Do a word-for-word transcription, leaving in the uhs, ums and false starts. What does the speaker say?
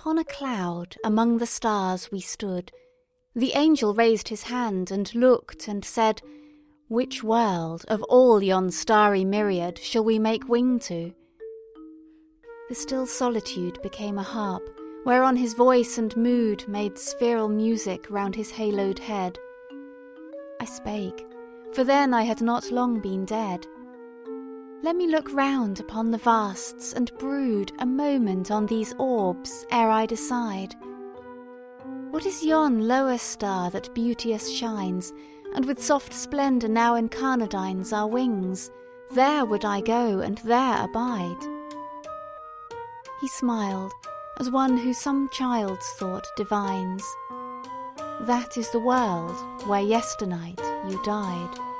upon a cloud among the stars we stood. The angel raised his hand and looked and said, "Which world of all yon starry myriad shall we make wing to?" The still solitude became a harp, whereon his voice and mood made spheral music round his haloed head. I spake, for then I had not long been dead. Let me look round upon the vasts and brood a moment on these orbs ere I decide. What is yon lower star that beauteous shines, and with soft splendour now incarnadines our wings? There would I go and there abide. He smiled, as one who some child's thought divines. That is the world where yesternight you died.